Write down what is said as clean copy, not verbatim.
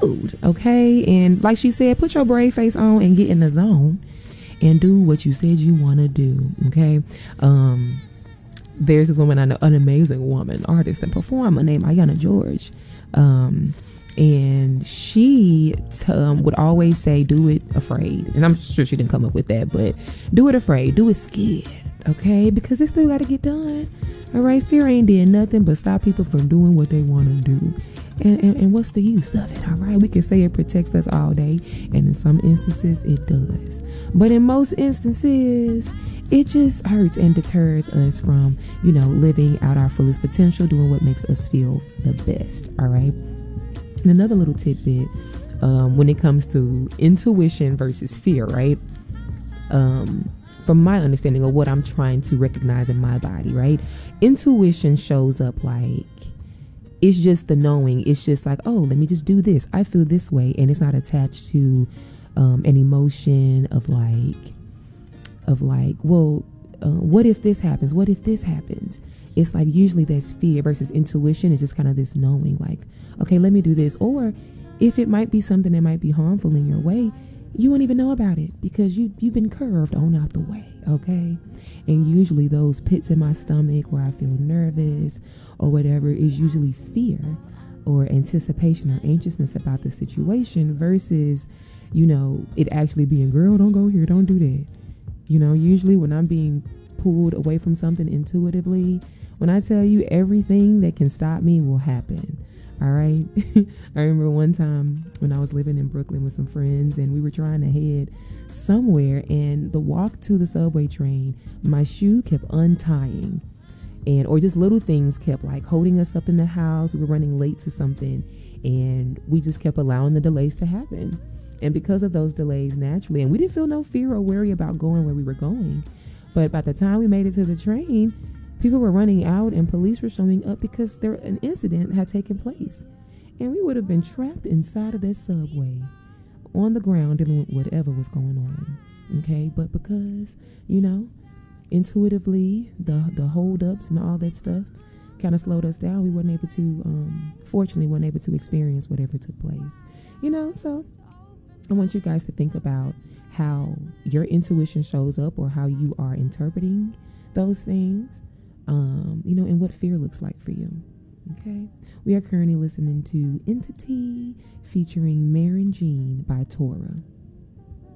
food, okay? And like she said, put your brave face on and get in the zone and do what you said you want to do, okay? There's this woman I know, an amazing woman, artist and performer named Ayana George. And she would always say, do it afraid. And I'm sure she didn't come up with that, but do it afraid, do it scared, okay? Because it still got to get done, all right? Fear ain't doing nothing but stop people from doing what they want to do. And what's the use of it, all right? We can say it protects us all day, and in some instances it does. But in most instances, it just hurts and deters us from, living out our fullest potential, doing what makes us feel the best, all right? And another little tidbit, when it comes to intuition versus fear, right? From my understanding of what I'm trying to recognize in my body, right? Intuition shows up like, it's just the knowing. It's just like, oh, let me just do this. I feel this way. And it's not attached to an emotion of like, well, what if this happens? What if this happens? It's like usually that's fear versus intuition. It's just kind of this knowing like, okay, let me do this. Or if it might be something that might be harmful in your way, you won't even know about it because you've been curved on out the way, okay? And usually those pits in my stomach where I feel nervous or whatever is usually fear or anticipation or anxiousness about the situation versus, it actually being, girl, don't go here, don't do that. Usually when I'm being pulled away from something intuitively, when I tell you everything that can stop me will happen. All right. I remember one time when I was living in Brooklyn with some friends and we were trying to head somewhere, and the walk to the subway train, my shoe kept untying, or just little things kept like holding us up in the house. We were running late to something and we just kept allowing the delays to happen. And because of those delays, naturally, and we didn't feel no fear or worry about going where we were going. But by the time we made it to the train, people were running out and police were showing up because an incident had taken place. And we would have been trapped inside of that subway on the ground dealing with whatever was going on. Okay, but because, intuitively, the holdups and all that stuff kind of slowed us down, we weren't able to, fortunately, weren't able to experience whatever took place. So I want you guys to think about how your intuition shows up or how you are interpreting those things, and what fear looks like for you. Okay. We are currently listening to Entity featuring Maren Jean by Tora.